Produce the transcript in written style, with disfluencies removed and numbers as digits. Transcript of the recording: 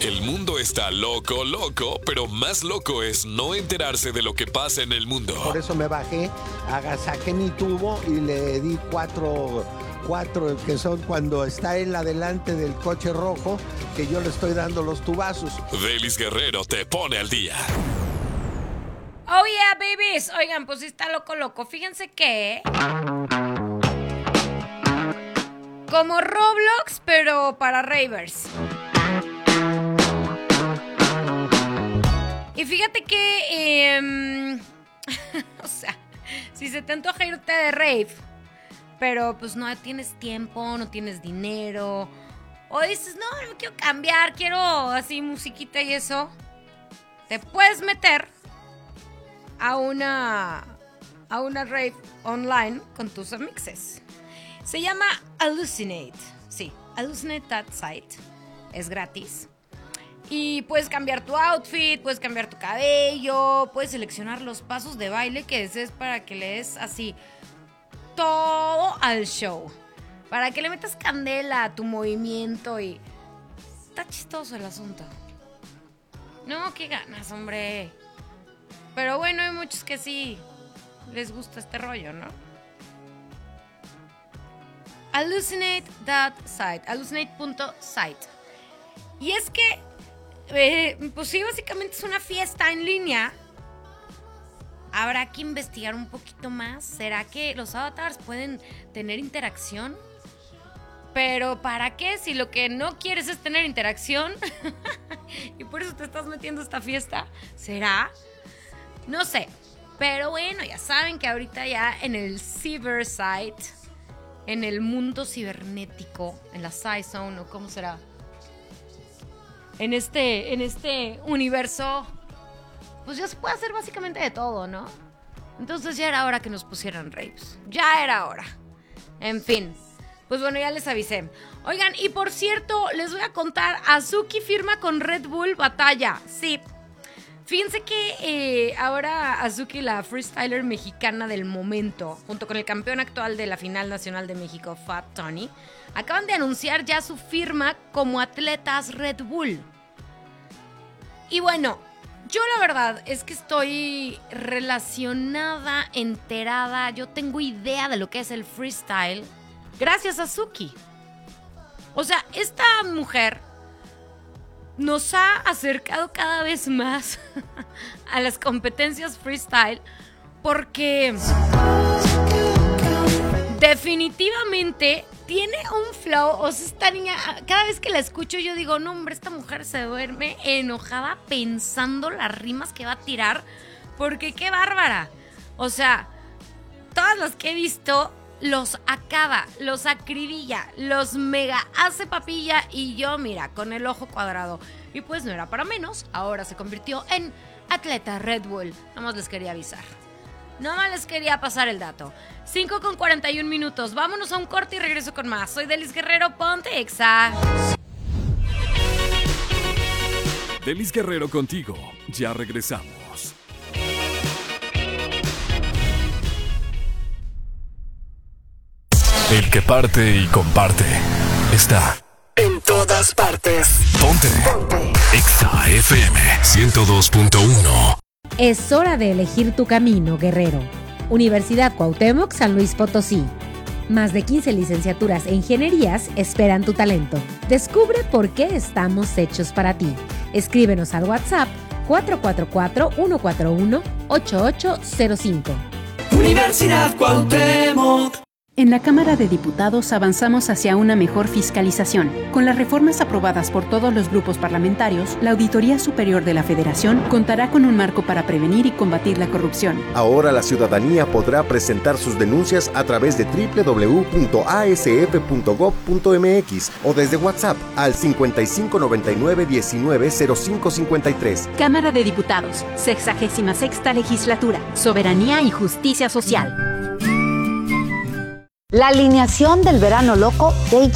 El mundo está loco, pero más loco es no enterarse de lo que pasa en el mundo. Por eso me bajé, saqué mi tubo y le di cuatro, que son cuando está él adelante del coche rojo, que yo le estoy dando los tubazos. Delis Guerrero te pone al día. Oh yeah, babies. Oigan, pues sí está loco. Fíjense que... como Roblox, pero para ravers. Y fíjate que... o sea, si se te antoja irte de rave, pero pues no tienes tiempo, no tienes dinero, o dices, no quiero cambiar, quiero así musiquita y eso, te puedes meter a una rave online con tus amixes. Se llama Hallucinate. Sí, Hallucinate.site. Es gratis. Y puedes cambiar tu outfit, puedes cambiar tu cabello, puedes seleccionar los pasos de baile que desees para que le des así todo al show. Para que le metas candela a tu movimiento y... está chistoso el asunto. No, qué ganas, hombre. Pero bueno, hay muchos que sí les gusta este rollo, ¿no? Hallucinate.site. Y es que, pues sí, básicamente es una fiesta en línea. Habrá que investigar un poquito más. ¿Será que los avatars pueden tener interacción? Pero ¿para qué? Si lo que no quieres es tener interacción y por eso te estás metiendo a esta fiesta. ¿Será? No sé. Pero bueno, ya saben que ahorita ya en el cybersite, en el mundo cibernético, en la Cyzone, o cómo será, en este universo, pues ya se puede hacer básicamente de todo, ¿no? Entonces ya era hora que nos pusieran raves. Ya era hora. En fin, pues bueno, ya les avisé. Oigan, y por cierto, les voy a contar, Azuki firma con Red Bull Batalla. Sí. Fíjense que ahora Azuki, la freestyler mexicana del momento, junto con el campeón actual de la final nacional de México, Fat Tony, acaban de anunciar ya su firma como atletas Red Bull. Y bueno, yo la verdad es que estoy relacionada, enterada, yo tengo idea de lo que es el freestyle gracias a Azuki. O sea, esta mujer nos ha acercado cada vez más a las competencias freestyle porque definitivamente tiene un flow. O sea, esta niña, cada vez que la escucho yo digo, no hombre, esta mujer se duerme enojada pensando las rimas que va a tirar, porque qué bárbara. O sea, todas las que he visto los acaba, los acribilla, los mega hace papilla y yo, mira, con el ojo cuadrado. Y pues no era para menos, ahora se convirtió en atleta Red Bull. Nomás les quería avisar. Nomás les quería pasar el dato. 5:41. Vámonos a un corte y regreso con más. Soy Delis Guerrero, ponte Exa. Delis Guerrero contigo. Ya regresamos. El que parte y comparte está en todas partes. Ponte. Exa FM 102.1. Es hora de elegir tu camino, guerrero. Universidad Cuauhtémoc, San Luis Potosí. Más de 15 licenciaturas e ingenierías esperan tu talento. Descubre por qué estamos hechos para ti. Escríbenos al WhatsApp 444-141-8805. Universidad Cuauhtémoc. En la Cámara de Diputados avanzamos hacia una mejor fiscalización. Con las reformas aprobadas por todos los grupos parlamentarios, la Auditoría Superior de la Federación contará con un marco para prevenir y combatir la corrupción. Ahora la ciudadanía podrá presentar sus denuncias a través de www.asf.gov.mx o desde WhatsApp al 5599190553. Cámara de Diputados, 66ª Legislatura, Soberanía y Justicia Social. La alineación del verano loco de